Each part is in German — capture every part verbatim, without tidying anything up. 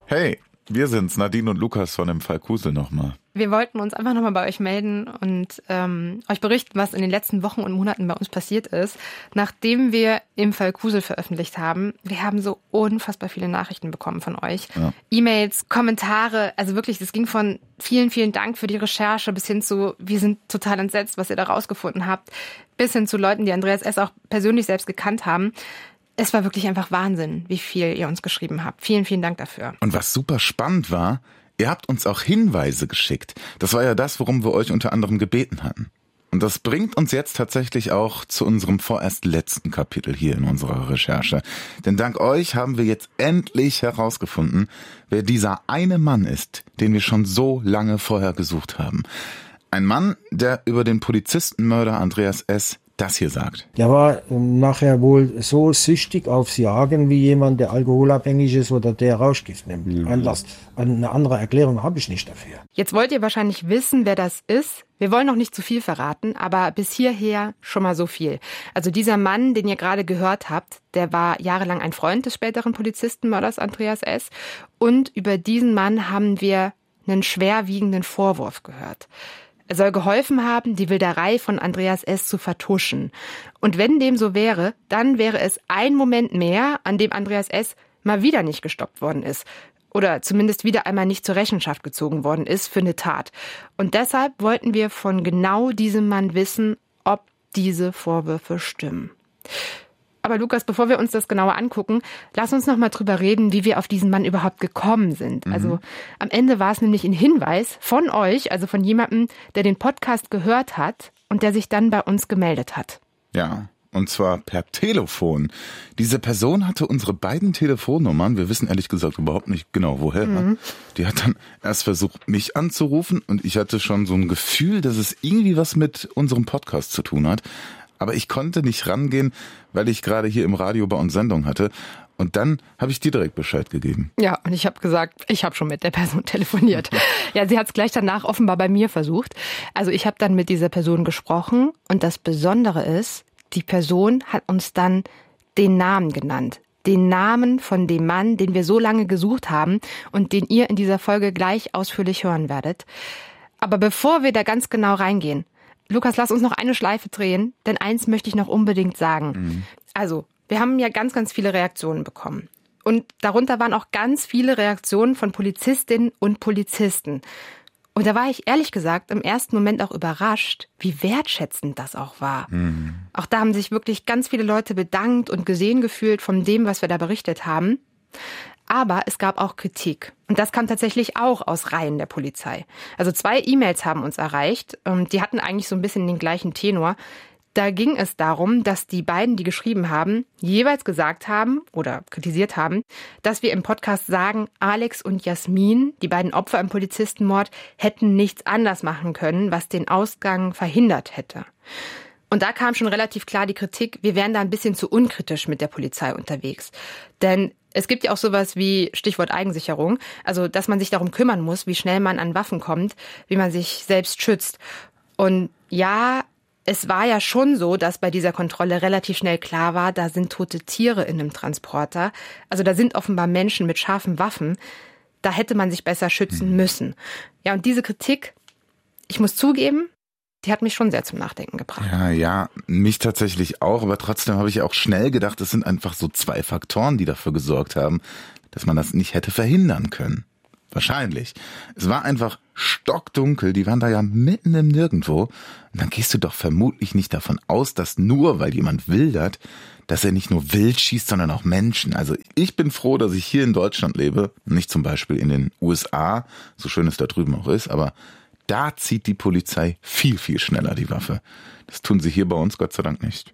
Hey, wir sind's, Nadine und Lukas von dem Fall Kusel nochmal. Wir wollten uns einfach nochmal bei euch melden und ähm, euch berichten, was in den letzten Wochen und Monaten bei uns passiert ist. Nachdem wir im Fall Kusel veröffentlicht haben, wir haben so unfassbar viele Nachrichten bekommen von euch. Ja. E-Mails, Kommentare, also wirklich, das ging von vielen, vielen Dank für die Recherche bis hin zu, wir sind total entsetzt, was ihr da rausgefunden habt, bis hin zu Leuten, die Andreas S. auch persönlich selbst gekannt haben. Es war wirklich einfach Wahnsinn, wie viel ihr uns geschrieben habt. Vielen, vielen Dank dafür. Und was super spannend war, ihr habt uns auch Hinweise geschickt. Das war ja das, worum wir euch unter anderem gebeten hatten. Und das bringt uns jetzt tatsächlich auch zu unserem vorerst letzten Kapitel hier in unserer Recherche. Denn dank euch haben wir jetzt endlich herausgefunden, wer dieser eine Mann ist, den wir schon so lange vorher gesucht haben. Ein Mann, der über den Polizistenmörder Andreas S. das hier sagt. Der war nachher wohl so süchtig aufs Jagen wie jemand, der alkoholabhängig ist oder der Rauschgift nimmt. Ja. Anlass. Eine andere Erklärung habe ich nicht dafür. Jetzt wollt ihr wahrscheinlich wissen, wer das ist. Wir wollen noch nicht zu viel verraten, aber bis hierher schon mal so viel. Also dieser Mann, den ihr gerade gehört habt, der war jahrelang ein Freund des späteren Polizistenmörders Andreas S. Und über diesen Mann haben wir einen schwerwiegenden Vorwurf gehört. Er soll geholfen haben, die Wilderei von Andreas S. zu vertuschen. Und wenn dem so wäre, dann wäre es ein Moment mehr, an dem Andreas S. mal wieder nicht gestoppt worden ist. Oder zumindest wieder einmal nicht zur Rechenschaft gezogen worden ist für eine Tat. Und deshalb wollten wir von genau diesem Mann wissen, ob diese Vorwürfe stimmen. Aber Lukas, bevor wir uns das genauer angucken, lass uns noch mal drüber reden, wie wir auf diesen Mann überhaupt gekommen sind. Mhm. Also am Ende war es nämlich ein Hinweis von euch, also von jemandem, der den Podcast gehört hat und der sich dann bei uns gemeldet hat. Ja, und zwar per Telefon. Diese Person hatte unsere beiden Telefonnummern, wir wissen ehrlich gesagt überhaupt nicht genau woher. Mhm. Die hat dann erst versucht, mich anzurufen und ich hatte schon so ein Gefühl, dass es irgendwie was mit unserem Podcast zu tun hat. Aber ich konnte nicht rangehen, weil ich gerade hier im Radio bei uns Sendung hatte. Und dann habe ich dir direkt Bescheid gegeben. Ja, und ich habe gesagt, ich habe schon mit der Person telefoniert. Ja, sie hat es gleich danach offenbar bei mir versucht. Also ich habe dann mit dieser Person gesprochen. Und das Besondere ist, die Person hat uns dann den Namen genannt. Den Namen von dem Mann, den wir so lange gesucht haben und den ihr in dieser Folge gleich ausführlich hören werdet. Aber bevor wir da ganz genau reingehen, Lukas, lass uns noch eine Schleife drehen, denn eins möchte ich noch unbedingt sagen. Mhm. Also, wir haben ja ganz, ganz viele Reaktionen bekommen. Und darunter waren auch ganz viele Reaktionen von Polizistinnen und Polizisten. Und da war ich ehrlich gesagt im ersten Moment auch überrascht, wie wertschätzend das auch war. Mhm. Auch da haben sich wirklich ganz viele Leute bedankt und gesehen gefühlt von dem, was wir da berichtet haben. Aber es gab auch Kritik. Und das kam tatsächlich auch aus Reihen der Polizei. Also zwei E-Mails haben uns erreicht. Die hatten eigentlich so ein bisschen den gleichen Tenor. Da ging es darum, dass die beiden, die geschrieben haben, jeweils gesagt haben oder kritisiert haben, dass wir im Podcast sagen, Alex und Jasmin, die beiden Opfer im Polizistenmord, hätten nichts anders machen können, was den Ausgang verhindert hätte. Und da kam schon relativ klar die Kritik, wir wären da ein bisschen zu unkritisch mit der Polizei unterwegs. Denn es gibt ja auch sowas wie Stichwort Eigensicherung, also dass man sich darum kümmern muss, wie schnell man an Waffen kommt, wie man sich selbst schützt. Und ja, es war ja schon so, dass bei dieser Kontrolle relativ schnell klar war, da sind tote Tiere in einem Transporter. Also da sind offenbar Menschen mit scharfen Waffen. Da hätte man sich besser schützen müssen. Ja, und diese Kritik, ich muss zugeben, die hat mich schon sehr zum Nachdenken gebracht. Ja, ja, mich tatsächlich auch, aber trotzdem habe ich auch schnell gedacht, es sind einfach so zwei Faktoren, die dafür gesorgt haben, dass man das nicht hätte verhindern können. Wahrscheinlich. Es war einfach stockdunkel, die waren da ja mitten im Nirgendwo. Und dann gehst du doch vermutlich nicht davon aus, dass nur, weil jemand wildert, dass er nicht nur wild schießt, sondern auch Menschen. Also ich bin froh, dass ich hier in Deutschland lebe, nicht zum Beispiel in den U S A, so schön es da drüben auch ist, aber da zieht die Polizei viel, viel schneller die Waffe. Das tun sie hier bei uns Gott sei Dank nicht.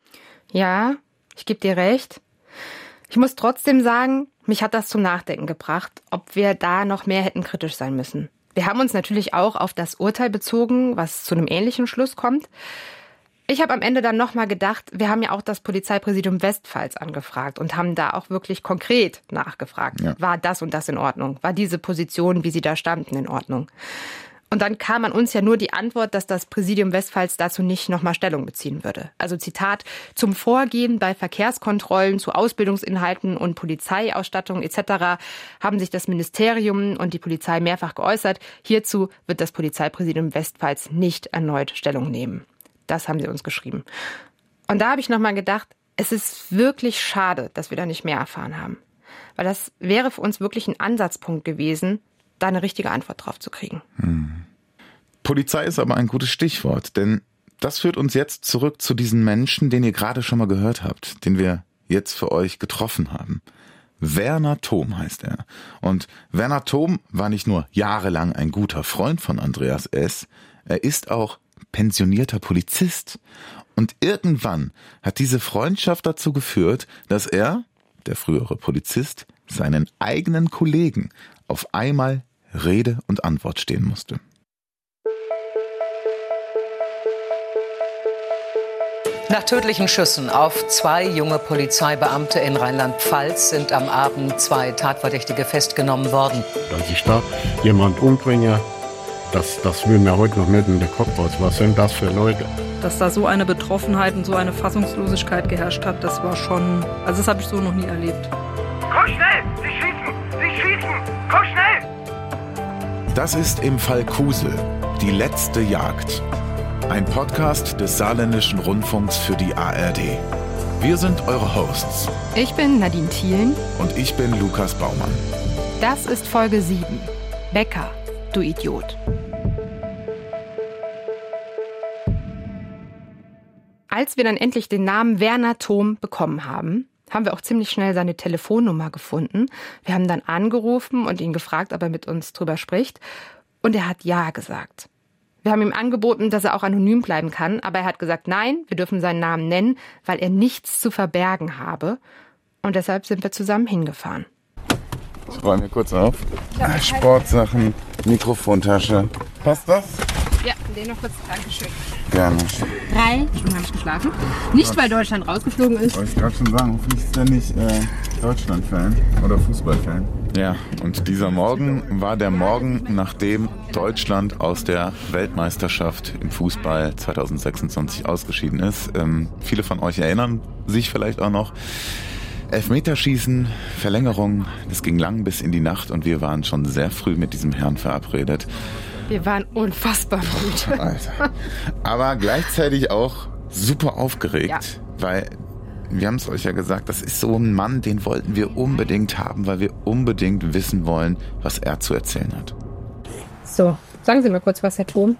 Ja, ich gebe dir recht. Ich muss trotzdem sagen, mich hat das zum Nachdenken gebracht, ob wir da noch mehr hätten kritisch sein müssen. Wir haben uns natürlich auch auf das Urteil bezogen, was zu einem ähnlichen Schluss kommt. Ich habe am Ende dann nochmal gedacht, wir haben ja auch das Polizeipräsidium Westpfalz angefragt und haben da auch wirklich konkret nachgefragt. Ja. War das und das in Ordnung? War diese Position, wie sie da standen, in Ordnung? Und dann kam an uns ja nur die Antwort, dass das Präsidium Westpfalz dazu nicht nochmal Stellung beziehen würde. Also Zitat, zum Vorgehen bei Verkehrskontrollen, zu Ausbildungsinhalten und Polizeiausstattung et cetera haben sich das Ministerium und die Polizei mehrfach geäußert. Hierzu wird das Polizeipräsidium Westpfalz nicht erneut Stellung nehmen. Das haben sie uns geschrieben. Und da habe ich nochmal gedacht, es ist wirklich schade, dass wir da nicht mehr erfahren haben. Weil das wäre für uns wirklich ein Ansatzpunkt gewesen, da eine richtige Antwort drauf zu kriegen. Hm. Polizei ist aber ein gutes Stichwort, denn das führt uns jetzt zurück zu diesen Menschen, den ihr gerade schon mal gehört habt, den wir jetzt für euch getroffen haben. Werner Thom heißt er. Und Werner Thom war nicht nur jahrelang ein guter Freund von Andreas S., er ist auch pensionierter Polizist. Und irgendwann hat diese Freundschaft dazu geführt, dass er, der frühere Polizist, seinen eigenen Kollegen auf einmal Rede und Antwort stehen musste. Nach tödlichen Schüssen auf zwei junge Polizeibeamte in Rheinland-Pfalz sind am Abend zwei Tatverdächtige festgenommen worden. Dass ich da jemand umbringe, das, das will mir heute noch nicht in den Kopf raus. Was sind das für Leute? Dass da so eine Betroffenheit und so eine Fassungslosigkeit geherrscht hat, das war schon, also das habe ich so noch nie erlebt. Komm schnell! Sie schießen! Sie schießen! Komm schnell! Das ist im Fall Kusel, die letzte Jagd. Ein Podcast des Saarländischen Rundfunks für die A R D. Wir sind eure Hosts. Ich bin Nadine Thielen. Und ich bin Lukas Baumann. Das ist Folge sieben. Becker, du Idiot. Als wir dann endlich den Namen Werner Thom bekommen haben, haben wir auch ziemlich schnell seine Telefonnummer gefunden. Wir haben dann angerufen und ihn gefragt, ob er mit uns drüber spricht. Und er hat Ja gesagt. Wir haben ihm angeboten, dass er auch anonym bleiben kann, aber er hat gesagt, nein, wir dürfen seinen Namen nennen, weil er nichts zu verbergen habe. Und deshalb sind wir zusammen hingefahren. Ich räume mir kurz auf. Ja, Sportsachen, Mikrofontasche. Passt das? Ja, den noch kurz. Dankeschön. Gerne. Drei Stunden habe ich geschlafen. Nicht, weil Deutschland rausgeflogen ist. Wollte ich gerade schon sagen, hoffentlich ist er nicht äh, Deutschland-Fan oder Fußball-Fan. Ja, und dieser Morgen war der Morgen, nachdem Deutschland aus der Weltmeisterschaft im Fußball zwanzig sechsundzwanzig ausgeschieden ist. Ähm, viele von euch erinnern sich vielleicht auch noch. Elfmeterschießen, Verlängerung, das ging lang bis in die Nacht und wir waren schon sehr früh mit diesem Herrn verabredet. Wir waren unfassbar müde. Alter. Aber gleichzeitig auch super aufgeregt, ja. Weil wir haben es euch ja gesagt, das ist so ein Mann, den wollten wir unbedingt haben, weil wir unbedingt wissen wollen, was er zu erzählen hat. So, sagen Sie mal kurz was, Herr Thom.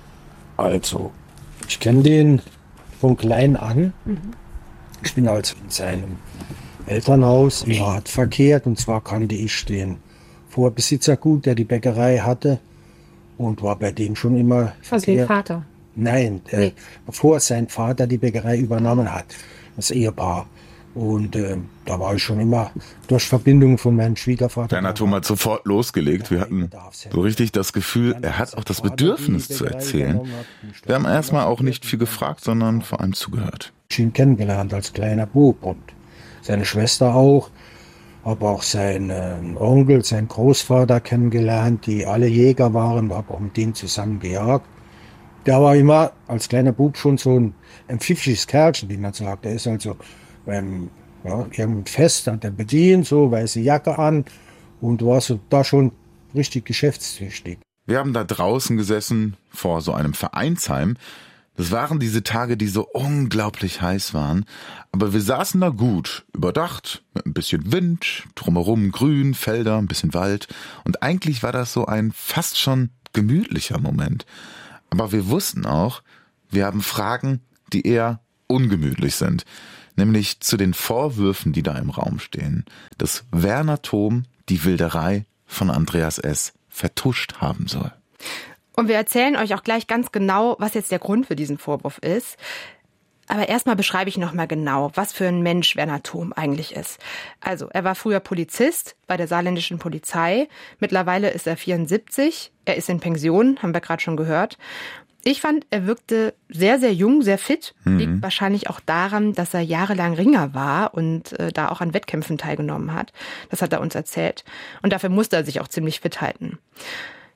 Also, ich kenne den von klein an. Mhm. Ich bin also in seinem Elternhaus im Rat verkehrt und zwar kannte ich den Vorbesitzer gut, der die Bäckerei hatte und war bei dem schon immer verkehrt. Also den Vater? Nein, der, nee. Bevor sein Vater die Bäckerei übernommen hat, das Ehepaar. Und äh, da war ich schon immer durch Verbindung von meinem Schwiegervater. Werner Thom hat sofort losgelegt. Wir hatten so richtig das Gefühl, er hat auch das Bedürfnis zu erzählen. Wir haben erstmal auch nicht viel gefragt, sondern vor allem zugehört. Ich habe ihn kennengelernt als kleiner Bub und seine Schwester auch. Habe auch seinen Onkel, seinen Großvater kennengelernt, die alle Jäger waren. Habe auch mit denen zusammen gejagt. Der war immer als kleiner Bub schon so ein, ein pfiffiges Kerlchen, wie man sagt. Er ist also beim ja, irgendeinem Fest, hat er bedient, so weiße Jacke an und war so da schon richtig geschäftstüchtig. Wir haben da draußen gesessen vor so einem Vereinsheim. Das waren diese Tage, die so unglaublich heiß waren. Aber wir saßen da gut, überdacht, mit ein bisschen Wind, drumherum Grün, Felder, ein bisschen Wald. Und eigentlich war das so ein fast schon gemütlicher Moment. Aber wir wussten auch, wir haben Fragen, die eher ungemütlich sind. Nämlich zu den Vorwürfen, die da im Raum stehen, dass Werner Thom die Wilderei von Andreas S. vertuscht haben soll. Und wir erzählen euch auch gleich ganz genau, was jetzt der Grund für diesen Vorwurf ist. Aber erstmal beschreibe ich nochmal genau, was für ein Mensch Werner Thom eigentlich ist. Also, er war früher Polizist bei der saarländischen Polizei. Mittlerweile ist er vierundsiebzig. Er ist in Pension, haben wir gerade schon gehört. Ich fand, er wirkte sehr, sehr jung, sehr fit. Mhm. Liegt wahrscheinlich auch daran, dass er jahrelang Ringer war und äh, da auch an Wettkämpfen teilgenommen hat. Das hat er uns erzählt. Und dafür musste er sich auch ziemlich fit halten.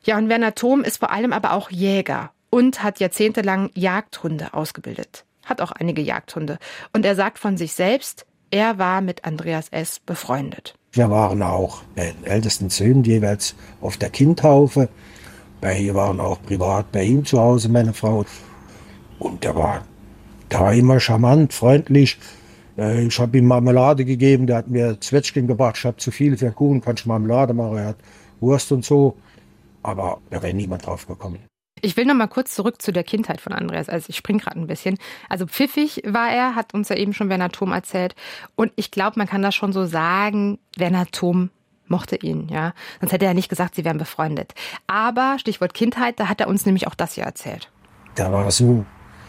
Ja, und Werner Thom ist vor allem aber auch Jäger und hat jahrzehntelang Jagdhunde ausgebildet. Hat auch einige Jagdhunde. Und er sagt von sich selbst, er war mit Andreas S. befreundet. Wir waren auch bei den ältesten Söhnen jeweils auf der Kindtaufe. Wir waren auch privat bei ihm zu Hause, meine Frau. Und der war, der war immer charmant, freundlich. Ich habe ihm Marmelade gegeben, der hat mir Zwetschgen gebracht. Ich habe zu viel für Kuchen, kannst du Marmelade machen. Er hat Wurst und so. Aber da wäre niemand drauf gekommen. Ich will noch mal kurz zurück zu der Kindheit von Andreas. Also ich springe gerade ein bisschen. Also pfiffig war er, hat uns ja eben schon Werner Thom erzählt. Und ich glaube, man kann das schon so sagen, Werner Thom mochte ihn, ja. Sonst hätte er nicht gesagt, sie wären befreundet. Aber, Stichwort Kindheit, da hat er uns nämlich auch das hier erzählt. Da war so,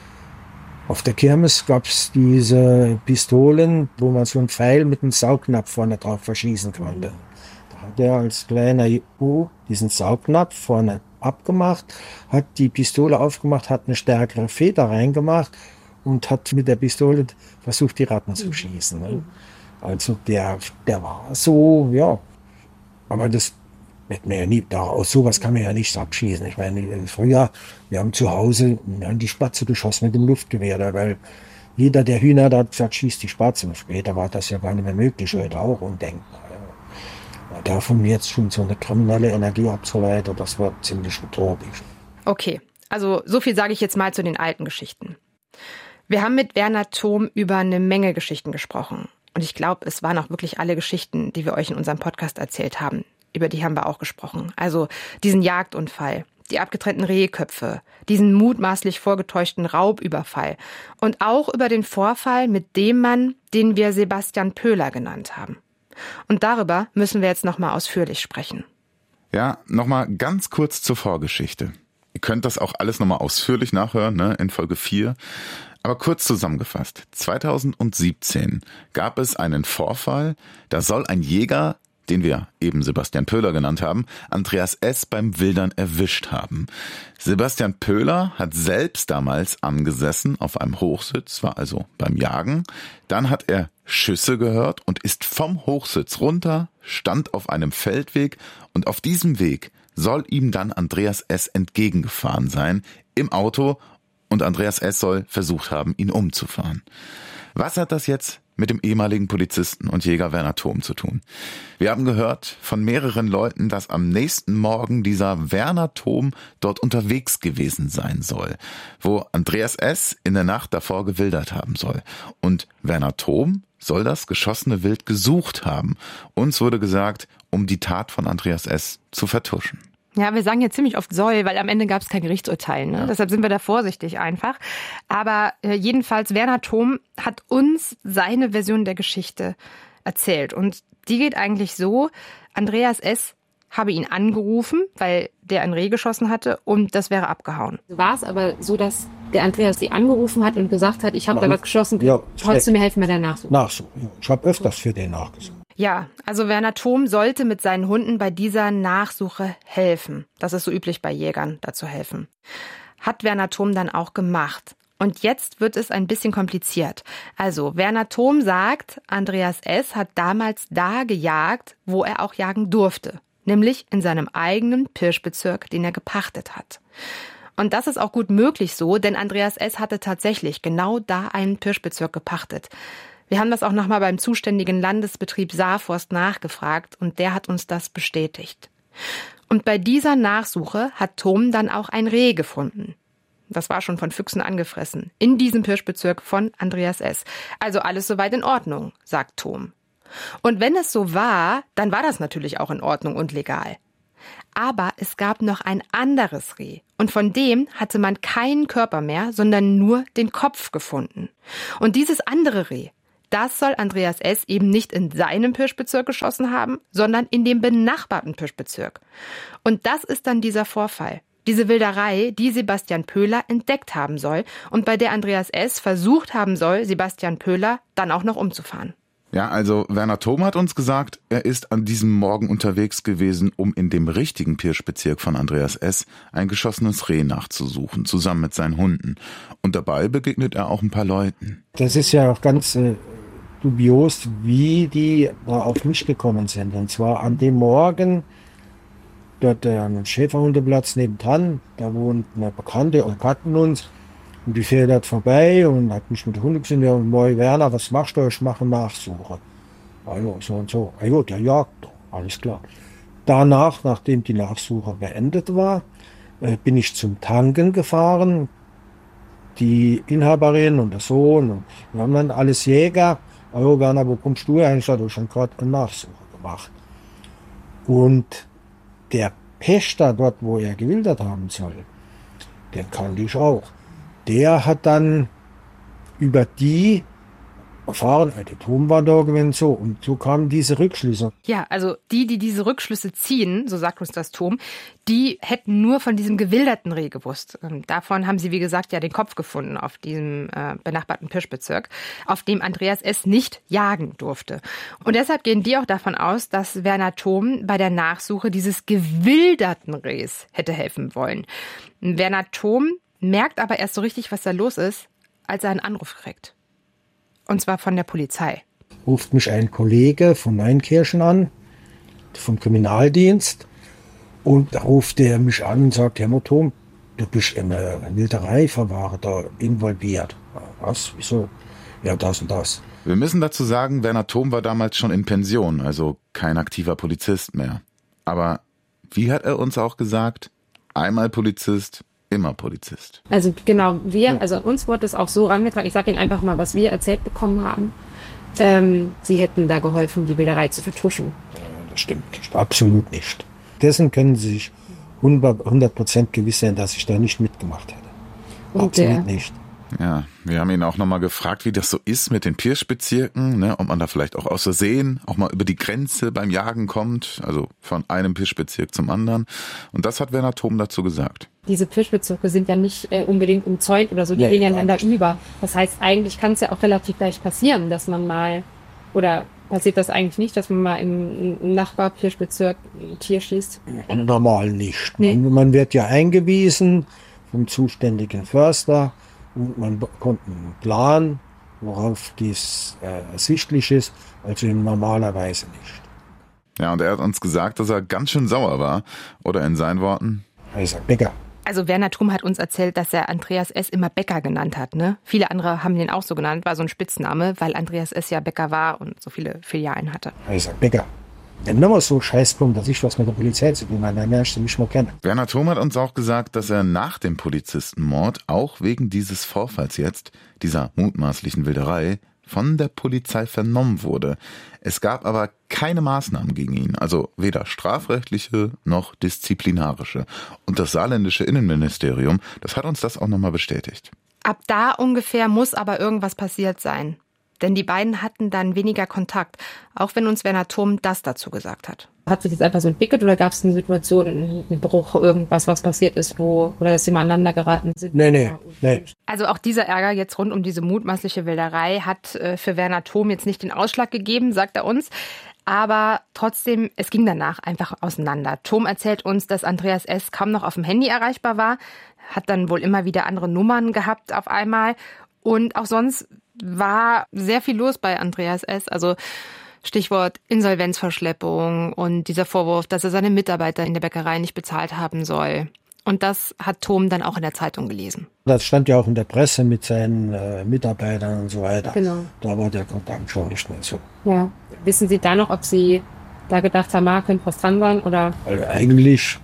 auf der Kirmes gab es diese Pistolen, wo man so einen Pfeil mit einem Saugnapf vorne drauf verschießen konnte. Da hat er als kleiner Bub diesen Saugnapf vorne abgemacht, hat die Pistole aufgemacht, hat eine stärkere Feder reingemacht und hat mit der Pistole versucht, die Ratten zu schießen. Ne? Also der, der war so, ja. Aber das wird mir ja nie, aus sowas kann man ja nichts abschießen. Ich meine, früher, wir haben zu Hause wir haben die Spatze geschossen mit dem Luftgewehr, weil jeder, der Hühner da hat gesagt, schießt die Spatze. Und später war das ja gar nicht mehr möglich, heute auch undenkbar. Ja. Davon jetzt schon so eine kriminelle Energie abzuleiten, das war ziemlich utopisch. Okay, also so viel sage ich jetzt mal zu den alten Geschichten. Wir haben mit Werner Thom über eine Menge Geschichten gesprochen. Und ich glaube, es waren auch wirklich alle Geschichten, die wir euch in unserem Podcast erzählt haben. Über die haben wir auch gesprochen. Also diesen Jagdunfall, die abgetrennten Rehköpfe, diesen mutmaßlich vorgetäuschten Raubüberfall und auch über den Vorfall mit dem Mann, den wir Sebastian Pöhler genannt haben. Und darüber müssen wir jetzt nochmal ausführlich sprechen. Ja, nochmal ganz kurz zur Vorgeschichte. Ihr könnt das auch alles nochmal ausführlich nachhören, ne, in Folge vier. Aber kurz zusammengefasst, zweitausendsiebzehn gab es einen Vorfall, da soll ein Jäger, den wir eben Sebastian Pöhler genannt haben, Andreas S. beim Wildern erwischt haben. Sebastian Pöhler hat selbst damals angesessen auf einem Hochsitz, war also beim Jagen. Dann hat er Schüsse gehört und ist vom Hochsitz runter, stand auf einem Feldweg und auf diesem Weg soll ihm dann Andreas S. entgegengefahren sein im Auto und Andreas S. soll versucht haben, ihn umzufahren. Was hat das jetzt mit dem ehemaligen Polizisten und Jäger Werner Thom zu tun? Wir haben gehört von mehreren Leuten, dass am nächsten Morgen dieser Werner Thom dort unterwegs gewesen sein soll, wo Andreas S. in der Nacht davor gewildert haben soll. Und Werner Thom soll das geschossene Wild gesucht haben. Uns wurde gesagt, um die Tat von Andreas S. zu vertuschen. Ja, wir sagen ja ziemlich oft soll, weil am Ende gab es kein Gerichtsurteil. Ne? Ja. Deshalb sind wir da vorsichtig einfach. Aber äh, jedenfalls, Werner Thom hat uns seine Version der Geschichte erzählt. Und die geht eigentlich so, Andreas S. habe ihn angerufen, weil der ein Reh geschossen hatte und das wäre abgehauen. War es aber so, dass der Andreas sie angerufen hat und gesagt hat, ich habe da was geschossen, ja, kannst du mir helfen bei der Nachsuche? Nachsuche, ja. Ich habe öfters für den nachgesucht. Ja, also Werner Thom sollte mit seinen Hunden bei dieser Nachsuche helfen. Das ist so üblich bei Jägern, da zu helfen. Hat Werner Thom dann auch gemacht. Und jetzt wird es ein bisschen kompliziert. Also Werner Thom sagt, Andreas S. hat damals da gejagt, wo er auch jagen durfte. Nämlich in seinem eigenen Pirschbezirk, den er gepachtet hat. Und das ist auch gut möglich so, denn Andreas S. hatte tatsächlich genau da einen Pirschbezirk gepachtet. Wir haben das auch nochmal beim zuständigen Landesbetrieb Saarforst nachgefragt und der hat uns das bestätigt. Und bei dieser Nachsuche hat Thom dann auch ein Reh gefunden. Das war schon von Füchsen angefressen, in diesem Pirschbezirk von Andreas S. Also alles soweit in Ordnung, sagt Thom. Und wenn es so war, dann war das natürlich auch in Ordnung und legal. Aber es gab noch ein anderes Reh und von dem hatte man keinen Körper mehr, sondern nur den Kopf gefunden. Und dieses andere Reh, das soll Andreas S. eben nicht in seinem Pirschbezirk geschossen haben, sondern in dem benachbarten Pirschbezirk. Und das ist dann dieser Vorfall. Diese Wilderei, die Sebastian Pöhler entdeckt haben soll und bei der Andreas S. versucht haben soll, Sebastian Pöhler dann auch noch umzufahren. Ja, also Werner Thom hat uns gesagt, er ist an diesem Morgen unterwegs gewesen, um in dem richtigen Pirschbezirk von Andreas S. ein geschossenes Reh nachzusuchen, zusammen mit seinen Hunden. Und dabei begegnet er auch ein paar Leuten. Das ist ja auch ganz äh, dubios, wie die da auf mich gekommen sind. Und zwar an dem Morgen dort äh, am Schäferhundeplatz nebendran, da wohnt eine Bekannte und kannten uns. Und die fährt dort vorbei und hat mich mit der Hunde gesehen. Ja, moi Werner, was machst du? Ich mache Nachsuche. Also so und so. Ah, ja, der jagt. Alles klar. Danach, nachdem die Nachsuche beendet war, äh, bin ich zum Tanken gefahren. Die Inhaberin und der Sohn, und wir haben dann alles Jäger. Also Werner, wo kommst du her? Ich habe schon gerade eine Nachsuche gemacht. Und der Pächter dort, wo er gewildert haben soll, den kannte ich auch. Der hat dann über die erfahren, der Tom war da gewesen, so. Und so kamen diese Rückschlüsse. Ja, also die, die diese Rückschlüsse ziehen, so sagt uns das Tom, die hätten nur von diesem gewilderten Reh gewusst. Davon haben sie, wie gesagt, ja den Kopf gefunden auf diesem äh, benachbarten Pirschbezirk, auf dem Andreas S. nicht jagen durfte. Und deshalb gehen die auch davon aus, dass Werner Thom bei der Nachsuche dieses gewilderten Rehs hätte helfen wollen. Werner Thom merkt aber erst so richtig, was da los ist, als er einen Anruf kriegt. Und zwar von der Polizei. Ruft mich ein Kollege von Neunkirchen an, vom Kriminaldienst. Und da ruft er mich an und sagt, Herr Thom, du bist in einer Wildereiverwahre da involviert. Was? Wieso? Ja, das und das. Wir müssen dazu sagen, Werner Thom war damals schon in Pension, also kein aktiver Polizist mehr. Aber wie hat er uns auch gesagt? Einmal Polizist, immer Polizist. Also genau, wir, also uns wurde es auch so rangetragen, ich sage Ihnen einfach mal, was wir erzählt bekommen haben. Ähm, Sie hätten da geholfen, die Wilderei zu vertuschen. Das stimmt nicht, absolut nicht. Dessen können Sie sich hundert Prozent gewiss sein, dass ich da nicht mitgemacht hätte. Und absolut der, nicht. Ja, wir haben ihn auch nochmal gefragt, wie das so ist mit den Pirschbezirken, ne, ob man da vielleicht auch aus Versehen auch mal über die Grenze beim Jagen kommt, also von einem Pirschbezirk zum anderen. Und das hat Werner Thom dazu gesagt. Diese Pirschbezirke sind ja nicht äh, unbedingt umzäunt oder so, die Ja, gehen ja ja. einander über. Das heißt, eigentlich kann es ja auch relativ leicht passieren, dass man mal, oder passiert das eigentlich nicht, dass man mal im, im Nachbar-Pirschbezirk ein Tier schießt? Normal nicht. Nee. Man, man wird ja eingewiesen vom zuständigen Förster und man bekommt einen Plan, worauf dies äh, ersichtlich ist, also normalerweise nicht. Ja, und er hat uns gesagt, dass er ganz schön sauer war. Oder in seinen Worten: Also Bäcker. Also Werner Thom hat uns erzählt, dass er Andreas S. immer Bäcker genannt hat. Ne? Viele andere haben ihn auch so genannt, war so ein Spitzname, weil Andreas S. ja Bäcker war und so viele Filialen hatte. Also Bäcker. Wenn nochmal so scheiß kommt, dass ich was mit der Polizei zu tun habe, dann lernst du mich mal kennen. Werner Thom hat uns auch gesagt, dass er nach dem Polizistenmord auch wegen dieses Vorfalls jetzt, dieser mutmaßlichen Wilderei, von der Polizei vernommen wurde. Es gab aber keine Maßnahmen gegen ihn, also weder strafrechtliche noch disziplinarische. Und das saarländische Innenministerium, das hat uns das auch nochmal bestätigt. Ab da ungefähr muss aber irgendwas passiert sein. Denn die beiden hatten dann weniger Kontakt, auch wenn uns Werner Thom das dazu gesagt hat. Hat sich jetzt einfach so entwickelt oder gab es eine Situation, einen Bruch, irgendwas, was passiert ist, wo, oder dass sie mal aneinander geraten sind? Nee, nee, nee. Also auch dieser Ärger jetzt rund um diese mutmaßliche Wilderei hat äh, für Werner Thom jetzt nicht den Ausschlag gegeben, sagt er uns. Aber trotzdem, es ging danach einfach auseinander. Thom erzählt uns, dass Andreas S. kaum noch auf dem Handy erreichbar war, hat dann wohl immer wieder andere Nummern gehabt auf einmal. Und auch sonst war sehr viel los bei Andreas S. Also Stichwort Insolvenzverschleppung und dieser Vorwurf, dass er seine Mitarbeiter in der Bäckerei nicht bezahlt haben soll. Und das hat Thom dann auch in der Zeitung gelesen. Das stand ja auch in der Presse mit seinen äh, Mitarbeitern und so weiter. Genau. Da war der Kontakt schon nicht mehr so. Ja. Wissen Sie da noch, ob Sie da gedacht haben, ah, könnte was dran sein? Oder? Also eigentlich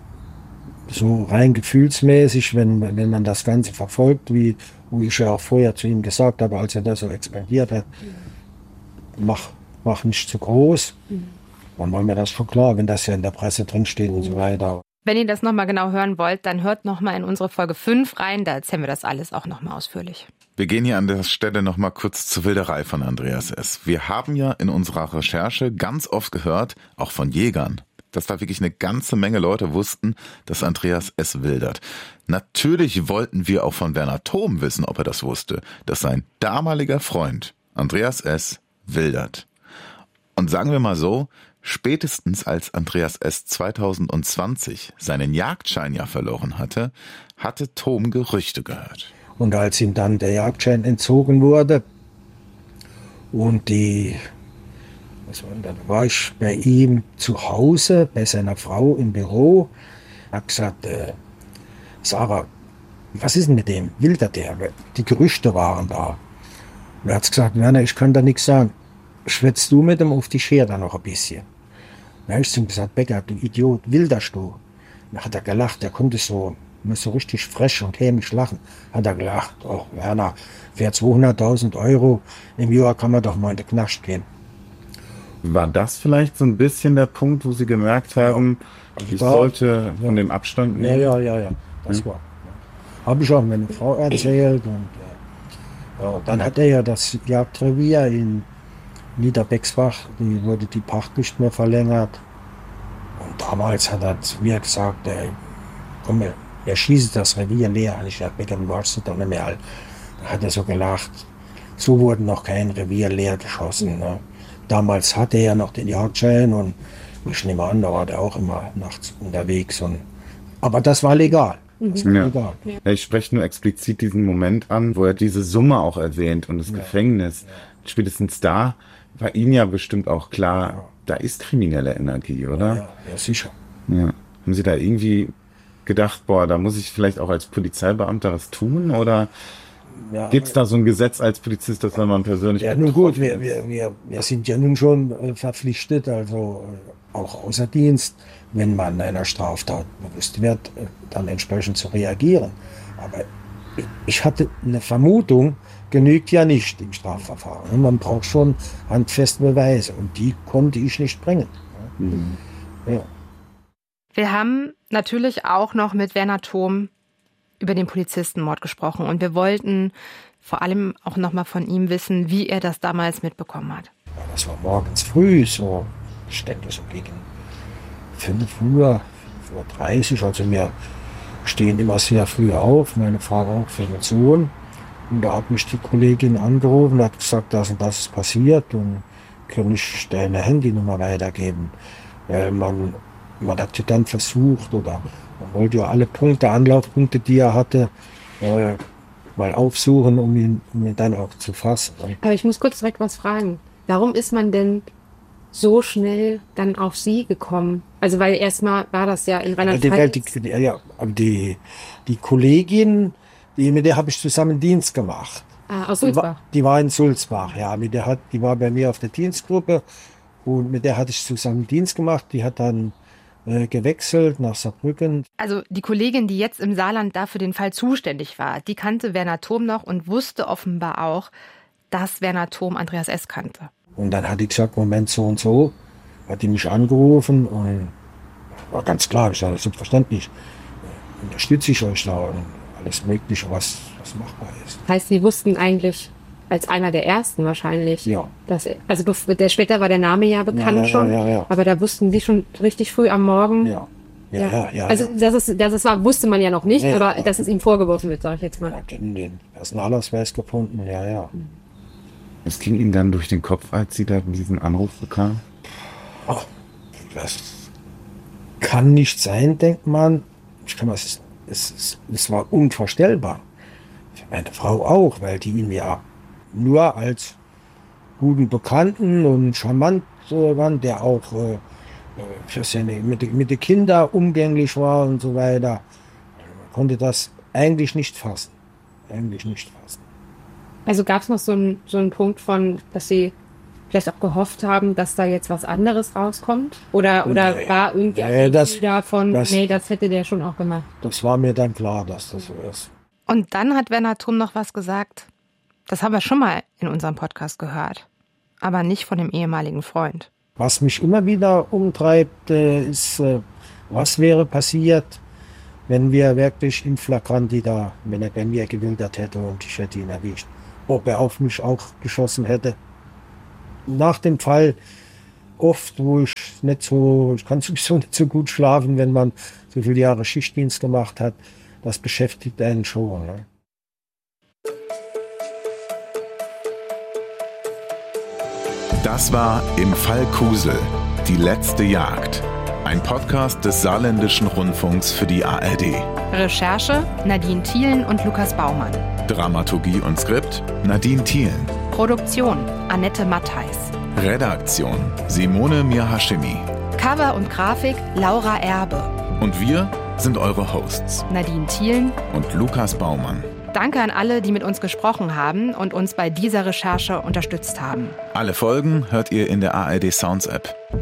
so rein gefühlsmäßig, wenn, wenn man das Ganze verfolgt, wie, wie ich ja auch vorher zu ihm gesagt habe, als er da so expandiert hat, mach, mach nicht zu groß. Mhm. Dann war mir das schon klar, wenn das ja in der Presse drinsteht mhm. und so weiter. Wenn ihr das nochmal genau hören wollt, dann hört nochmal in unsere Folge fünf rein, da erzählen wir das alles auch nochmal ausführlich. Wir gehen hier an der Stelle nochmal kurz zur Wilderei von Andreas S. Wir haben ja in unserer Recherche ganz oft gehört, auch von Jägern, dass da wirklich eine ganze Menge Leute wussten, dass Andreas S. wildert. Natürlich wollten wir auch von Werner Thom wissen, ob er das wusste, dass sein damaliger Freund Andreas S. wildert. Und sagen wir mal so, spätestens als Andreas S. zwanzig zwanzig seinen Jagdschein ja verloren hatte, hatte Thom Gerüchte gehört. Und als ihm dann der Jagdschein entzogen wurde und die Also, und dann war ich bei ihm zu Hause, bei seiner Frau im Büro. Ich habe gesagt, äh, Sarah, was ist denn mit dem? Will der der? Die Gerüchte waren da. Und er hat gesagt, Werner, ich kann da nichts sagen. Schwätzt du mit ihm auf die Schere da noch ein bisschen? Dann habe ich zu ihm gesagt, Becker, du Idiot, wilderst du? Dann hat er gelacht, er konnte so, so richtig frech und hämisch lachen. Hat er gelacht, oh Werner, für zweihunderttausend Euro im Jahr kann man doch mal in den Knast gehen. War das vielleicht so ein bisschen der Punkt, wo Sie gemerkt haben, ich war, sollte von dem Abstand nehmen? Ja, ja, ja, ja, das ja. war. Habe ich auch meine Frau erzählt. Und ja, dann hat er ja das Jagdrevier in Niederbecksbach, die wurde die Pacht nicht mehr verlängert. Und damals hat er zu mir gesagt, ey, komm, er schießt das Revier leer. Und ich gesagt, Becker, du warst doch nicht mehr alt. Da hat er so gelacht. So wurde noch kein Revier leer geschossen. Ne? Damals hatte er ja noch den Jagdschein und ich nehme an, da war der auch immer nachts unterwegs. Und, aber das war legal. Das war ja. legal. Ja, ich spreche nur explizit diesen Moment an, wo er diese Summe auch erwähnt und das ja. Gefängnis. Ja. Spätestens da war Ihnen ja bestimmt auch klar, ja. da ist kriminelle Energie, oder? Ja, ja, sicher. Ja. Haben Sie da irgendwie gedacht, boah, da muss ich vielleicht auch als Polizeibeamter was tun? Oder ja, gibt es da so ein Gesetz als Polizist, dass man persönlich... Ja, nun gut, wir, wir, wir, wir sind ja nun schon äh, verpflichtet, also äh, auch außer Dienst, wenn man einer Straftat bewusst wird, äh, dann entsprechend zu reagieren. Aber ich, ich hatte eine Vermutung, genügt ja nicht im Strafverfahren. Man braucht schon handfeste Beweise und die konnte ich nicht bringen. Mhm. Ja. Wir haben natürlich auch noch mit Werner Thom über den Polizistenmord gesprochen und wir wollten vor allem auch noch mal von ihm wissen, wie er das damals mitbekommen hat. Ja, das war morgens früh, so ich denke so gegen fünf Uhr, fünf Uhr dreißig, also wir stehen immer sehr früh auf, meine Frau auch für den Sohn. Und da hat mich die Kollegin angerufen und hat gesagt, das und das ist passiert und kann ich deine Handynummer weitergeben. Weil man, man hat ja dann versucht oder man wollte ja alle Punkte, Anlaufpunkte, die er hatte, äh, mal aufsuchen, um ihn, um ihn dann auch zu fassen. Aber ich muss kurz direkt was fragen. Warum ist man denn so schnell dann auf Sie gekommen? Also weil erstmal war das ja in Rheinland-Pfalz. Die, die, ja, die, die Kollegin, die, mit der habe ich zusammen Dienst gemacht. Ah, aus Sulzbach? Die war, die war in Sulzbach, ja. Mit der hat, die war bei mir auf der Dienstgruppe und mit der hatte ich zusammen Dienst gemacht. Die hat dann äh, gewechselt nach Saarbrücken. Also die Kollegin, die jetzt im Saarland da für den Fall zuständig war, die kannte Werner Thom noch und wusste offenbar auch, dass Werner Thom Andreas S. kannte. Und dann hat die gesagt, Moment, so und so, hat die mich angerufen und war ganz klar, ich sage, selbstverständlich, unterstütze ich euch da und alles Mögliche, was, was machbar ist. Heißt, Sie wussten eigentlich als einer der Ersten wahrscheinlich, ja. dass, also der, später war der Name ja bekannt ja, ja, schon, ja, ja. aber da wussten Sie schon richtig früh am Morgen. Ja. Ja, ja. Ja, ja, also ja. das ist, das ist, wusste man ja noch nicht, ja, aber dass es ihm vorgeworfen wird, sage ich jetzt mal. Er hat den Personalausweis gefunden, ja, ja. Es ging Ihnen dann durch den Kopf, als Sie da diesen Anruf bekamen? Oh, das kann nicht sein, denkt man. Ich kann es, es, es war unvorstellbar. Für meine Frau auch, weil die ihn ja nur als guten Bekannten und charmant äh, waren, der auch äh, für seine, mit, mit den Kindern umgänglich war und so weiter. Man konnte das eigentlich nicht fassen. Eigentlich nicht fassen. Also gab es noch so einen so einen Punkt von, dass Sie vielleicht auch gehofft haben, dass da jetzt was anderes rauskommt? Oder, oder nee, war irgendwie nee, das, davon, das, nee, das hätte der schon auch gemacht? Das war mir dann klar, dass das so ist. Und dann hat Werner Thom noch was gesagt. Das haben wir schon mal in unserem Podcast gehört. Aber nicht von dem ehemaligen Freund. Was mich immer wieder umtreibt, ist, was wäre passiert, wenn wir wirklich in Flagranti da, wenn er bei mir gewildert hätte und ich hätte ihn erwischt. Ob er auf mich auch geschossen hätte. Nach dem Fall oft, wo ich nicht so, ich kann sowieso nicht so gut schlafen, wenn man so viele Jahre Schichtdienst gemacht hat, das beschäftigt einen schon. Ne? Das war Im Fall Kusel, die letzte Jagd. Ein Podcast des Saarländischen Rundfunks für die A R D. Recherche Nadine Thielen und Lukas Baumann. Dramaturgie und Skript Nadine Thielen. Produktion Annette Mattheis. Redaktion Simone Mir-Hashemi. Cover und Grafik Laura Erbe. Und wir sind eure Hosts Nadine Thielen und Lukas Baumann. Danke an alle, die mit uns gesprochen haben und uns bei dieser Recherche unterstützt haben. Alle Folgen hört ihr in der A R D Sounds App.